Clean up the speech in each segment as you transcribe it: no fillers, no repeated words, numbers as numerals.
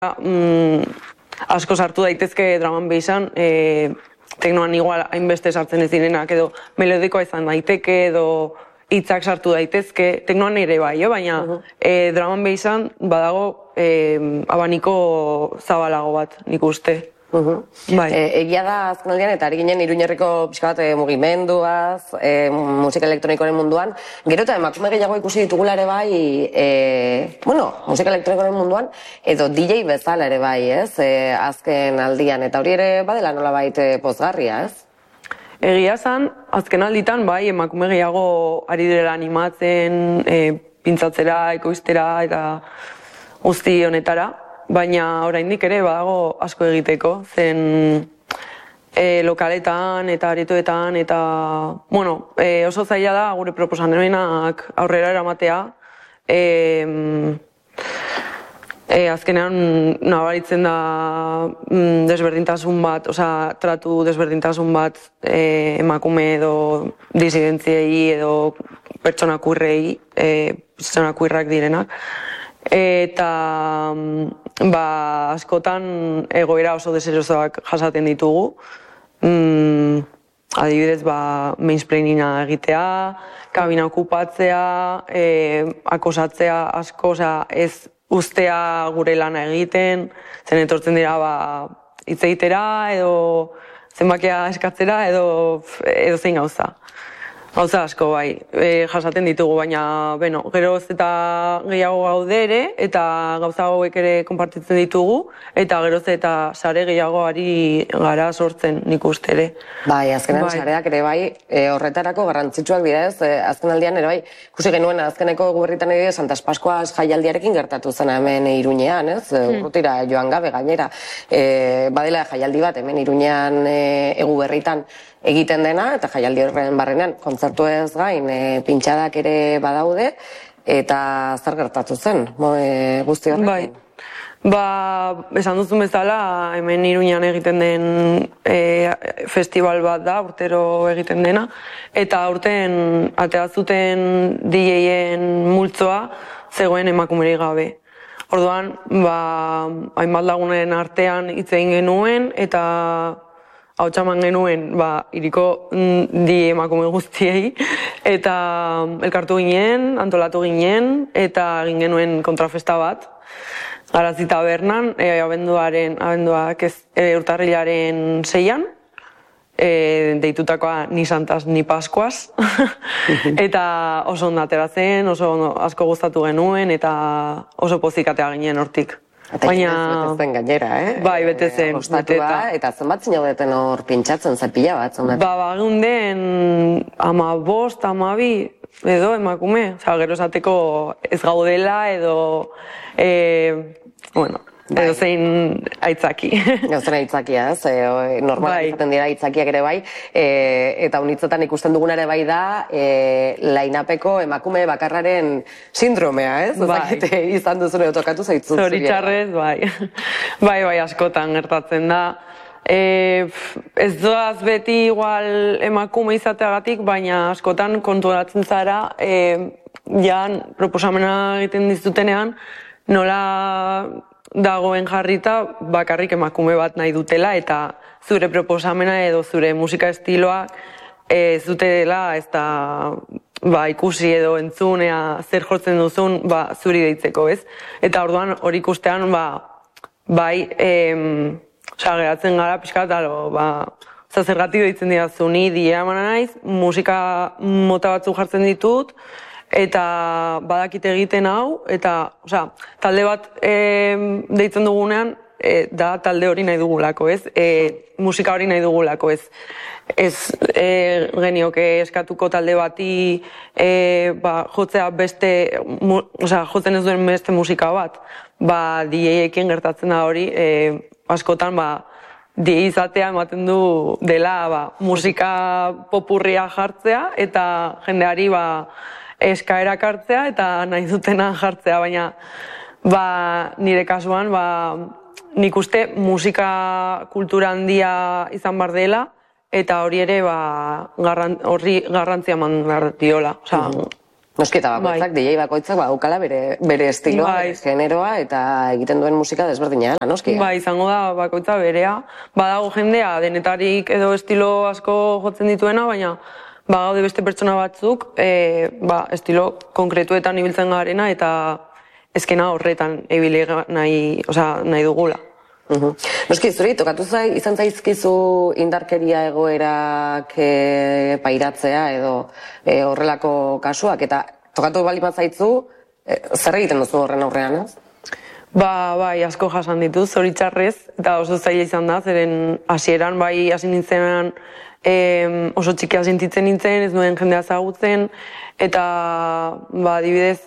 asko sartu daitezke drum and bassan, teknoan igual hainbeste sartzen ez direnak edo melodikoa izan daiteke edo hitzak sartu daitezke, teknoan ere bai, baina drum and bassan badago abaniko zabalago bat, nik uste. Egia da azkenaldian eta ari ginen Iruñerriko pixka bat mugimenduaz, musika elektronikoaren munduan, gero eta emakume gehiago ikusi ditugula ere bai, musika elektronikoaren munduan, edo DJ bezala ere bai, ez, azken aldian, eta hori ere badela nolabait pozgarria, ez? Egia zan, azken alditan bai, emakume gehiago ari direla animatzen, pintzatzera, ekoiztera eta guzti honetara, baina oraindik ere badago asko egiteko, zen lokaletan eta aretoetan eta, oso zaila da gure proposamenak aurrera eramatea. Azkenean nabaritzen da desberdintasun bat, tratu desberdintasun bat emakume edo disidentziei edo pertsona queerrei, pertsona queerrak direnak. Eta askotan egoera oso deserosoak jasaten ditugu. Adibidez, mainsplaininga egitea, kabina okupatzea, akosatzea asko, ez ustea gure lana egiten, zen etortzen dira hitz egitera edo zenbakia eskatzera edo zein gauza. Gauza asko bai, jasaten ditugu, baina geroz eta gehiago gaude ere, eta gauza hauek ere konpartitzen ditugu, eta geroz eta sare gehiago ari gara sortzen nik uste ere. Bai, azkenean sareak ere bai, horretarako garrantzitsuak dira ez, azkenaldian ere bai, ikusi genuen azkeneko guberritan ere Santas Pascuas jaialdiarekin gertatu zen hemen Iruñean, ez, urrutira joan gabe gainera. Badela jaialdi bat hemen Iruñean Eguberritan egiten dena, eta jaialdi horren barrenean kontzertu ez gain pintxadak ere badaude, eta zer gertatu zen guzti horrekin? Esan duzun bezala, hemen Iruñean egiten den festival bat da, urtero egiten dena, eta aurten ateazuten DJ-en multzoa zegoen emakumerik gabe. Orduan, hainbat lagunen artean hitz egin genuen, eta hau txaman genuen iriko di emakume guztiei, eta elkartu ginen, antolatu ginen, eta egin genuen kontrafesta bat, Garazi Tabernan, urtarrilaren 6an, deitutakoa ni Santas ni Pascuas, eta oso ondo atera zen, oso asko gustatu genuen, eta oso pozik atera ginen hortik. Eta betezen gainera, Bai, betezen. Eta zenbat zinaudeten hor pintxatzen, zapila bat? Bagunden 15, 12 edo emakume. Gero esateko ez gaudela edo, edo zein aitzaki. Zein aitzakia, ez? Normal izaten dira aitzakiak ere bai. Eta unitzetan ikusten duguna ere bai da, line-upeko emakume bakarraren sindromea, ez? Izan duzune tokatu zaitzu. Zoritxarrez, bai. Bai, askotan gertatzen da. Ez doaz beti igual emakume izateagatik, baina askotan konturatzen zara, proposamena egiten dizutenean, nola dagoen jarrita bakarrik emakume bat nahi dutela eta zure proposamena edo zure musika estiloa ez dutela ez da ikusi edo entzunea zer jotzen duzun zuri deitzeko, ez? Eta orduan hori ikustean geratzen gara pixka eta zergatik deitzen didazu ni dia emana naiz, musika mota batzuk jartzen ditut, eta badakit egiten hau, eta talde bat deitzen dugunean, da talde hori nahi dugulako, ez? Musika hori nahi dugulako, ez? Ez genioke eskatuko talde bati jotzea beste, jotzen ez duen beste musika bat. DJ-ekin gertatzen da hori, askotan DJ izatea ematen du dela musika popurria jartzea, eta jendeari eskaerak hartzea eta nahi dutena jartzea, baina nire kasuan nik uste musika kultura handia izan bar dela eta hori ere horri garrantzia eman behar diola. Noski eta bakoitzak, DJ bakoitzak daukala bere estiloa, bere generoa eta egiten duen musika desberdina, noski. Izango da bakoitza berea. Badago jendea denetarik edo estilo asko jotzen dituena, baina gaude beste pertsona batzuk estilo konkretuetan ibiltzen garena eta ezkena horretan ibili nahi dugula. Noski, zuri, tokatu izan zaizkizu indarkeria egoerak pairatzea edo horrelako kasuak, eta tokatu bali bat zaitzu, zer egiten duzu horren aurrean, ez? Bai, asko jasan dituz, zoritxarrez, eta oso zaila izan da, zeren hasieran hasi nintzenan oso txikia sentitzen nintzen, ez nuen jendea ezagutzen, eta adibidez,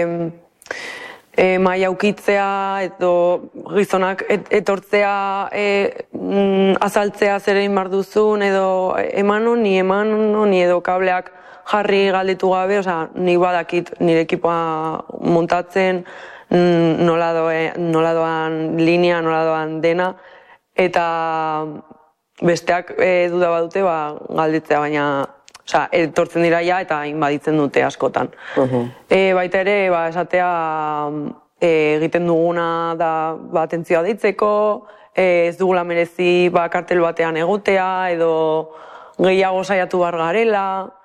maila aukitzea, edo gizonak etortzea, azaltzea zer egin behar duzun, edo eman honi, edo kableak jarri galdetu gabe, nik badakit nire ekipoa montatzen, nola doan linea, nola doan dena, eta besteak duda badute galdetzea, baina etortzen dira ja eta inbaditzen dute askotan. Baita ere, esatea egiten duguna da atentzioa deitzeko, ez dugula merezi kartel batean egotea, edo gehiago saiatu behar garela,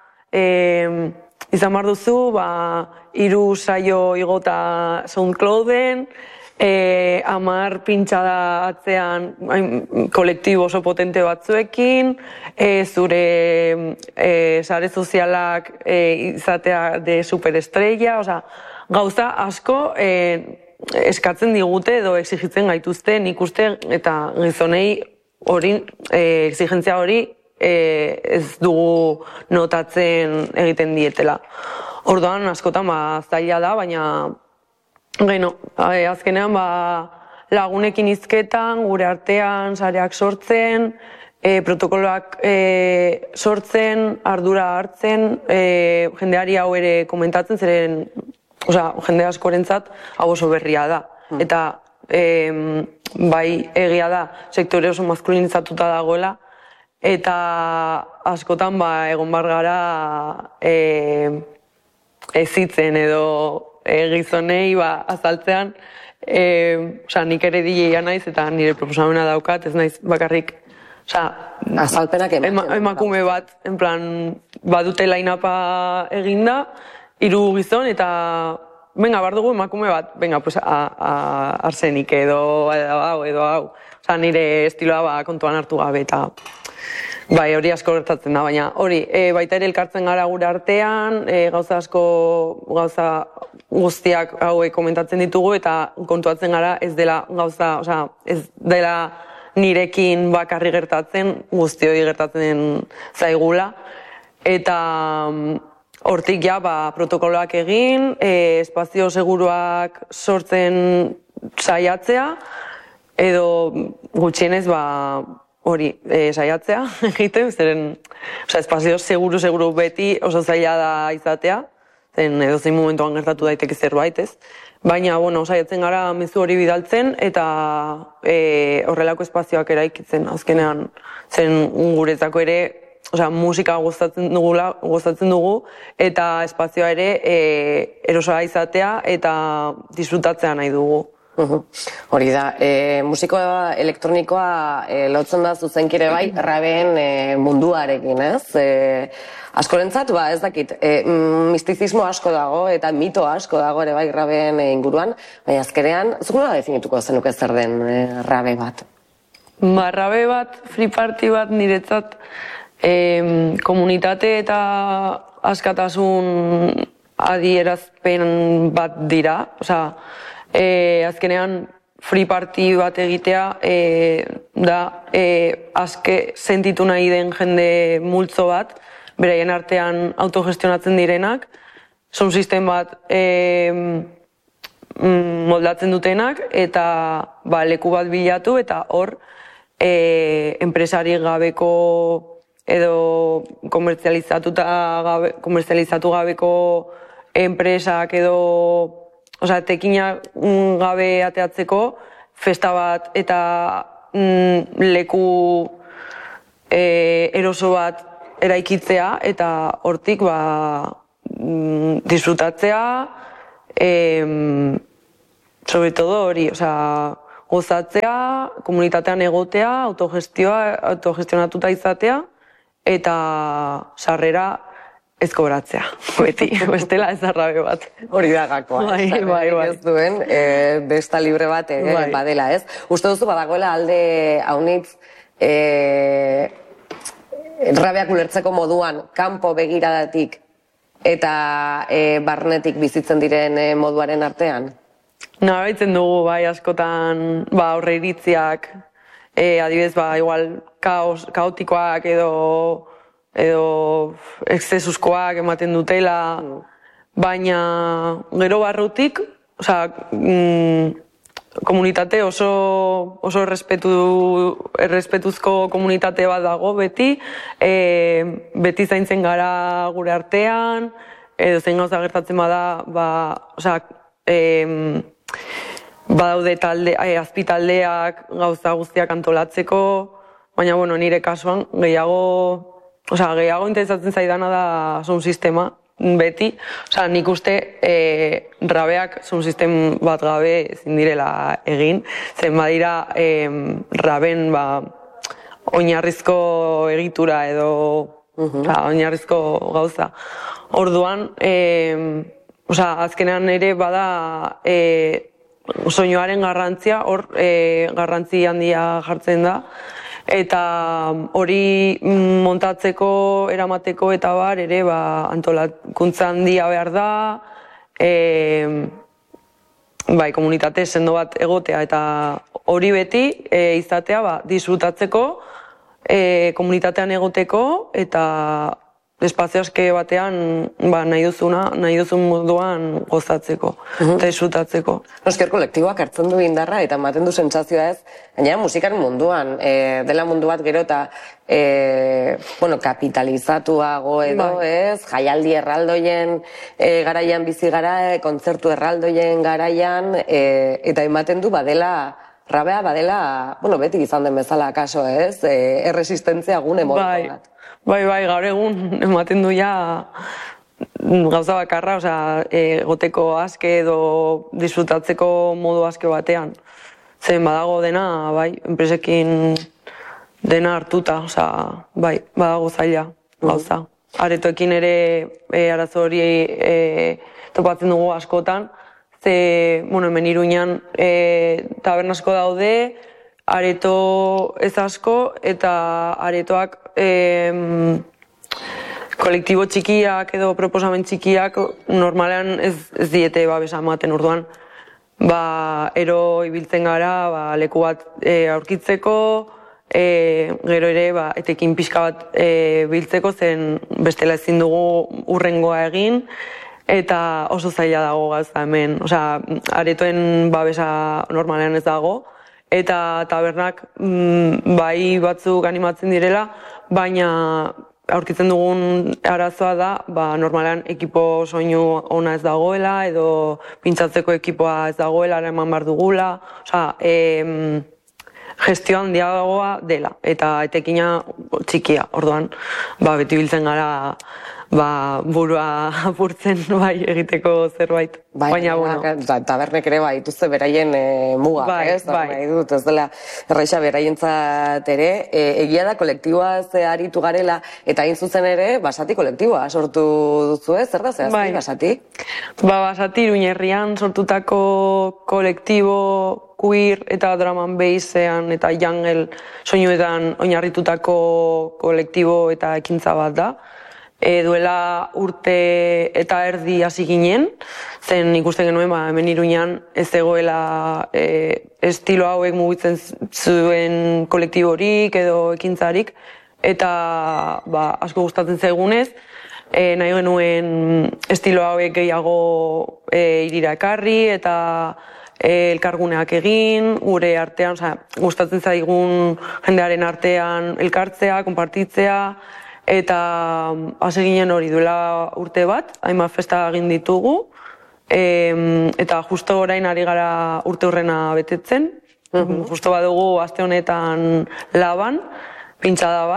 izan behar duzu, 3 saio igota SoundClouden, 10 pintxada atzean kolektibo oso potente batzuekin, zure sare sozialak izatea de superestrella, gauza asko eskatzen digute edo exigitzen gaituzte, nik uste, eta gizonei exigentzia hori ez dugu notatzen egiten dietela. Orduan askotan zaila da, baina azkenean lagunekin hizketan, gure artean, sareak sortzen, protokoloak sortzen, ardura hartzen, jendeari hau ere komentatzen, zeren jende askorentzat hau oso berria da. Eta bai egia da, sektore oso maskulinizatuta dagoela, eta askotan egon bar gara ezitzen edo gizonei azaltzean, nik ere DJ-a naiz eta nire proposamena daukat, ez naiz bakarrik azalpenak emakume bat, en plan, badute line-upa eginda, 3 gizon eta venga, bar dugu emakume bat, venga, arsenik edo hau, nire estiloa kontuan hartu gabe eta hori asko gertatzen da, baina hori, baita ere elkartzen gara gure artean, gauza guztiak hauek komentatzen ditugu eta kontuatzen gara ez dela gauza, ez dela nirekin bakarri gertatzen, guztioi gertatzen zaigula, eta hortik protokoloak egin, espazio seguruak sortzen saiatzea, edo gutxienez hori saiatzea egiten, zeren espazio seguru beti oso zaila da izatea, zen edozein momentuan gertatu daiteke zerbait, ez? Baina, saiatzen gara mezu hori bidaltzen eta horrelako espazioak eraikitzen, azkenean zen guretzako ere, musika gozatzen dugu eta espazioa ere erosoa izatea eta disfrutatzea nahi dugu. Hori da, musikoa elektronikoa lotzen da zuzenkire bai rabeen munduarekin, ez? Askorentzat, ez dakit, mistizismo asko dago eta mito asko dago ere bai rabeen inguruan, baina azkenean, zuk nola definituko zenuke zer den rabe bat? Rabe bat, free party bat niretzat komunitate eta askatasun adierazpen bat dira, azkenean free party bat egitea da aske sentitu nahi den jende multzo bat, beraien artean autogestionatzen direnak, sound system bat moldatzen dutenak, eta leku bat bilatu, eta hor enpresari gabeko edo komertzializatu gabeko enpresak edo tekina gabe ateatzeko festa bat eta leku eroso bat eraikitzea eta hortik disfrutatzea, sobre todo hori, gozatzea, komunitatean egotea, autogestionatuta izatea, eta sarrera ez kobratzea, beti, bestela ez arrabe bat. Hori da gakoa, ez duen, besta libre bat badela, ez? Uste duzu badagoela alde haunitz, rabeak ulertzeko moduan, kanpo begiradatik eta barnetik bizitzen diren moduaren artean? Nabaitzen dugu, bai, askotan, aurre iritziak, adibidez, igual, kaotikoak edo exzesuzkoak ematen dutela, baina gero barrutik, komunitate oso errespetuzko komunitate bat dago beti, beti zaintzen gara gure artean, edo zein gauza gertatzen bada, badaude azpitaldeak gauza guztiak antolatzeko, baina nire kasuan gehiago interesatzen zaidana da sound sistema, beti. Nik uste rabeak sound system bat gabe ezin direla egin, zen badira raben oinarrizko egitura edo oinarrizko gauza. Orduan, azkenean ere bada soinuaren garrantzia, hor garrantzi handia jartzen da, eta hori montatzeko, eramateko eta bar ere antolakuntza handia behar da, komunitate sendo bat egotea, eta hori beti izatea disfrutatzeko, komunitatean egoteko, eta espazio aske batean nahi duzun moduan gozatzeko eta disfrutatzeko. Noski hor kolektiboak hartzen du indarra eta ematen du sentsazioa ez, gainera musikaren munduan, dela mundu bat gero eta kapitalizatuago edo ez, jaialdi erraldoien garaian bizi gara, kontzertu erraldoien garaian, eta ematen du rabea badela, beti izan den bezala kaso ez, erresistentzia gune modu bat. Bai, gaur egun ematen du gauza bakarra, goteko aske edo disfrutatzeko modu aske batean. Zen badago dena, enpresekin dena hartuta, badago zaila gauza. Aretoekin ere arazo hori topatzen dugu askotan, hemen Iruñan taberna asko daude, areto ez asko, eta aretoak kolektibo txikiak edo proposamen txikiak normalean ez diete babesa ematen orduan. Ero ibiltzen gara leku bat aurkitzeko, gero ere etekin pixka bat biltzeko, zen bestela ezin dugu urrengoa egin, eta oso zaila dago gauza hemen. Aretoen babesa normalean ez dago, eta tabernak bai batzuk animatzen direla, baina aurkitzen dugun arazoa da, normalean ekipo soinu ona ez dagoela, edo pintzatzeko ekipoa ez dagoela, eman behar dugula, gestio handiagoa dela, eta etekina txikia, orduan, beti biltzen gara burua apurtzen egiteko zerbait. Baina, tabernek ere dituzte beraien mugak, ez? Nahi dut, ez dela erraixa beraientzat ere. Egia da, kolektiboa aritu garela, eta hain zuzen ere, Basati kolektiboa sortu duzu, ez? Zer da zehazti, Basati? Basati Iruñerrian sortutako kolektibo queer eta drum and bassean eta jungle soinuetan oinarritutako kolektibo eta ekintza bat da. Duela urte eta erdi hasi ginen, zen ikusten genuen hemen Iruñan ez egoela estilo hauek mugitzen zuen kolektiborik edo ekintzarik, eta asko gustatzen zaigunez, nahi genuen estilo hauek gehiago hirira ekarri eta elkarguneak egin, gure artean, gustatzen zaigun jendearen artean elkartzea, konpartitzea, eta hasi ginen hori duela urte bat, hainbat festa egin ditugu, eta justo orain ari gara urte hurrena betetzen, justo badugu aste honetan Laban, pintxada bat,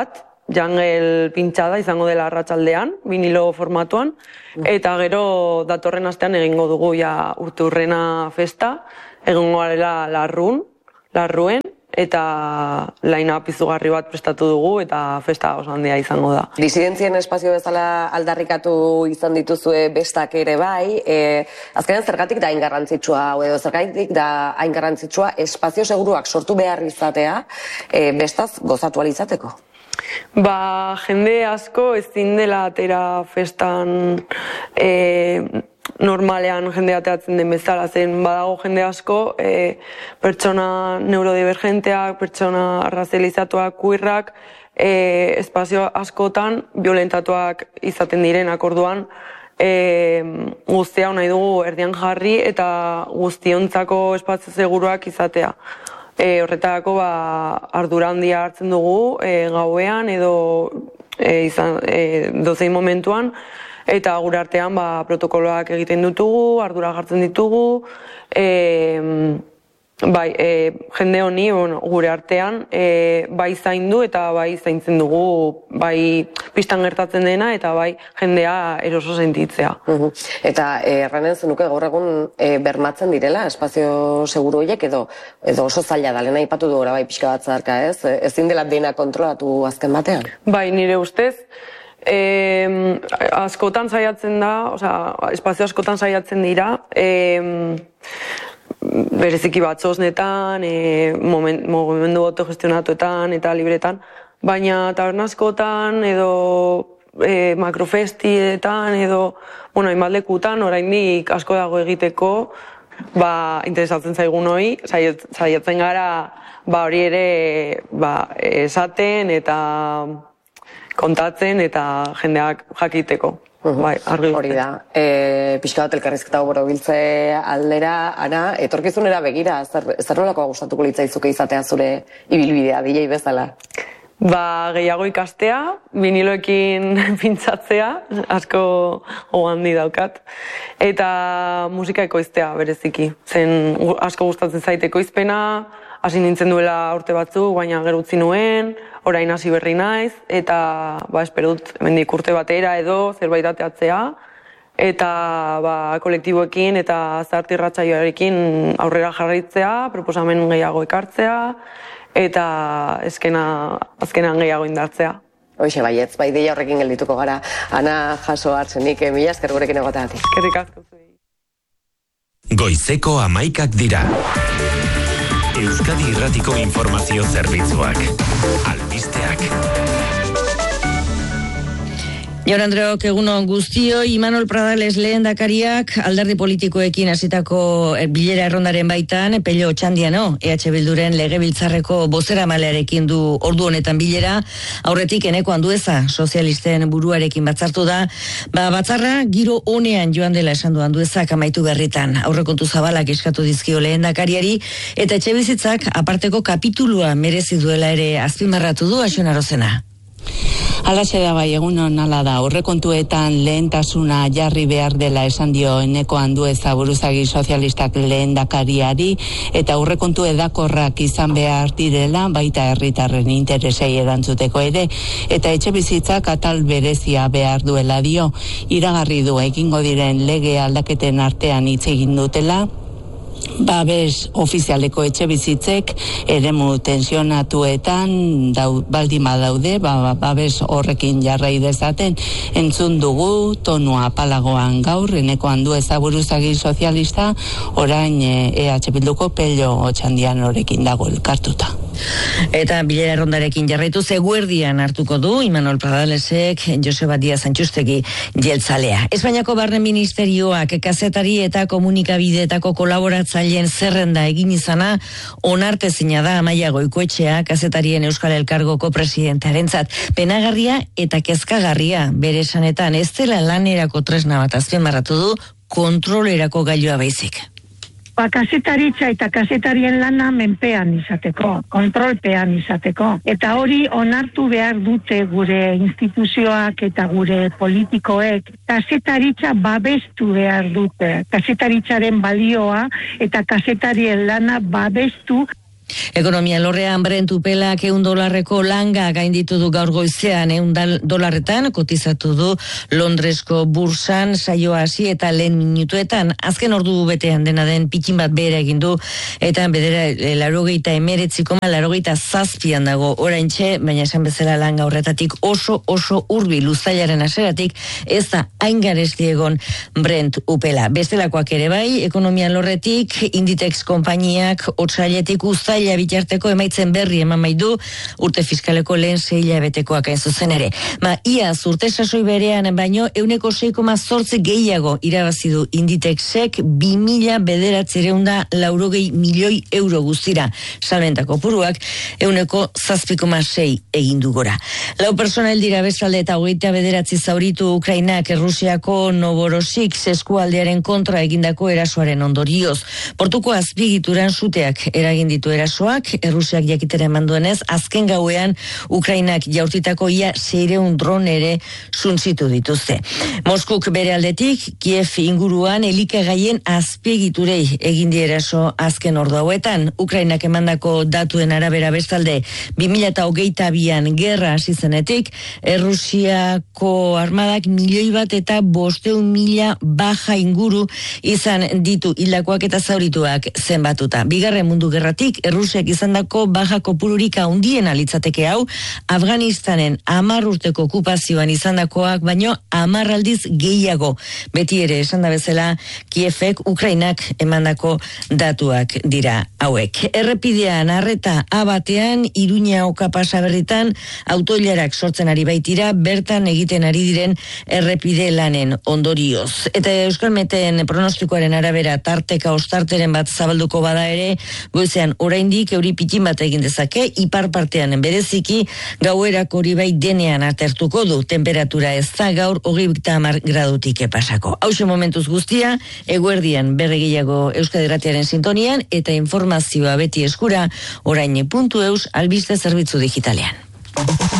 Jungle pintxada izango dela arratsaldean, vinilo formatuan, eta gero datorren astean egingo dugu ja urteurrena festa, egingo garela larruen, eta line-up izugarri bat prestatu dugu, eta festa oso handia izango da. Disidentzien espazio bezala aldarrikatu izan dituzue bestak ere bai, azkenean zergatik da hain garrantzitsua, edo zergatik da hain garrantzitsua espazio seguruak sortu behar izatea, bestaz gozatu ahal izateko? Jende asko ezin dela atera festan normalean jende ateatzen den bezala, zen badago jende asko, pertsona neurodivergenteak, pertsona arrazializatuak, queerrak, espazio askotan violentatuak izaten direnak, orduan guztia nahi dugu erdian jarri eta guztiontzako espazio seguruak izatea. Horretarako ardura handia hartzen dugu gauean edo dozein momentuan, eta gure artean protokoloak egiten ditugu, ardura jartzen ditugu, jende honi gure artean bai zaindu eta bai zaintzen dugu, bai pistan gertatzen dena eta bai jendea eroso sentitzea. Eta erranen zenuke gaur egun bermatzen direla espazio seguru horiek edo oso zaila da, lehen aipatu du bai pixka bat zarka, ez? Ezin dela dena kontrolatu azken batean? Bai, nire ustez, askotan saiatzen da, espazio askotan saiatzen dira, bereziki batzosnetan, mugimendu autogestionatuetan eta libretan, baina taberna askotan edo makrofestietan edo, hainbat lekutan oraindik asko dago egiteko, interesatzen zaigun hori, saiatzen gara hori ere esaten eta kontatzen eta jendeak jakiteko. Hori da. Pixka bat elkarrizketa borobiltze aldera, Ana, etorkizunera begira, zer nolako gustatuko litzaizuke izatea zure ibilbidea, DJ bezala? Gehiago ikastea, viniloekin pintzatzea, asko handi daukat, eta musika ekoiztea bereziki. Zen asko gustatzen zaite ekoizpena, hasi nintzen duela urte batzuk, baina gero utzi nuen, orain hasi berri naiz, eta espero dut hemendik urte batera edo zerbait ateatzea, eta kolektiboekin eta zarte irratsaioarekin aurrera jarraitzea, proposamen gehiago ekartzea, eta azkenan gehiago indartzea. Hoxe baietz, ideia horrekin geldituko gara. Ana Jaso Artzenik, mila esker gurekin egoteagatik. Eskerrik asko zuei. Goizeko 11 dira. Euskadi Irratiko informazio zerbitzuak. Albisteak. Jaun Andreok, egunon guztio, Imanol Pradales lehendakariak alderdi politikoekin hasitako bilera errondaren baitan, Pello Otxandiano, EH Bilduren legebiltzarreko bozeramailearekin du ordu honetan bilera, aurretik Eneko Andueza, sozialisten buruarekin batzartu da, batzarra giro onean joan dela esan du Anduezak amaitu berritan, aurrekontu zabalak eskatu dizkio lehendakariari, eta etxebizitzak aparteko kapitulua merezi duela ere azpimarratu du Axon Arozena. Alaxe da bai, egunon hala da, aurrekontuetan lehentasuna jarri behar dela esan dio Eneko Andueza buruzagi sozialistak lehendakariari, eta aurrekontu edakorrak izan behar direla, baita herritarren interesei erantzuteko ere, eta etxebizitzak atal berezia behar duela dio, iragarri du egingo diren lege aldaketen artean hitz egin dutela, babes ofizialeko etxebizitzek eremu tensionatuetan baldima daude, babes horrekin jarrai dezaten, entzun dugu tonua apalagoan gaur, Eneko Andueza buruzagi sozialista, orain EH Bilduko Pello Otxandianorekin dago elkartuta. Eta bilera errondarekin jarraitu eguerdian hartuko du Imanol Pradalesek Joseba Díaz Antxustegi jeltzalea. Espainiako Barne Ministerioak kazetari eta komunikabideetako kolaboratzaileen zerrenda egin izana onartezina da Amaia Goikoetxea kazetarien Euskal Elkargoko presidentearentzat. Penagarria eta kezkagarria bere esanetan ez dela lanerako tresna bat azpimarratu du, kontrolerako gailua baizik. Kazetaritza eta kazetarien lana menpean izateko, kontrolpean izateko. Eta hori onartu behar dute gure instituzioak eta gure politikoek. Kazetaritza babestu behar dute. Kazetaritzaren balioa eta kazetarien lana babestu Ekonomia lorrean Brent upelak $100 langa gainditu du gaur goizean $100 kotizatu du Londresko bursan saioa hasi eta lehen minutuetan azken ordu betean dena den pikin bat behera egin du eta bedera 89,87 dago oraintxe, baina esan bezala langa horretatik oso hurbil uztailaren haseratik ez da hain garesti egon Brent upela. Bestelakoak ere bai, ekonomia lorretik Inditex konpainiak otsailetik uztaila bitarteko emaitzen berri eman baitu urte fiskaleko lehen 6 hilabetekoak hain zuzen ere. Iaz urte sasoi berean baino 6,8 gehiago irabazi du Inditexek 2.980 milioi euro guztira. Salmentako puruak 7,6 egin du gora. 4 pertsona hil dira bestalde eta 29 zauritu Ukrainak Errusiako Novorossiysk eskualdearen kontra egindako erasoaren ondorioz. Portuko azpigituran suteak eragin ditu erasoak, Errusiak jakitera eman duenez, azken gauean Ukrainak jaurtitako ia 600 dron ere suntzitu dituzte. Moskuk bere aldetik, Kiev inguruan elikagaien azpiegiturei egin die eraso azken ordu hauetan. Ukrainak emandako datuen arabera bestalde 2022an gerra hasi zenetik, Errusiako armadak 1.500.000 baja inguru izan ditu hildakoak eta zaurituak zenbatuta. Bigarren mundu gerratik Errusiak izandako baja kopururik handiena litzateke hau, Afganistanen 10 urteko okupazioan izandakoak baino 10 aldiz gehiago. Beti ere esan da bezala Kievek Ukrainak emandako datuak dira hauek. Errepidean arreta abatean Iruña oka pasaberritan autoilarak sortzen ari baitira bertan egiten ari diren errepide lanen ondorioz. Eta Euskalmeten pronostikoaren arabera tarteka ostarteren bat zabalduko bada ere, goizean oraindik euri pitin bat egin dezake, ipar partean bereziki gauerak hori bai denean atertuko du. Temperatura ez da gaur 30 gradutik pasako. Hauxe momentuz guztia, eguerdian berregehiago Euskadi Irratiaren sintonian eta informazioa beti eskura orain.eus albiste zerbitzu digitalean.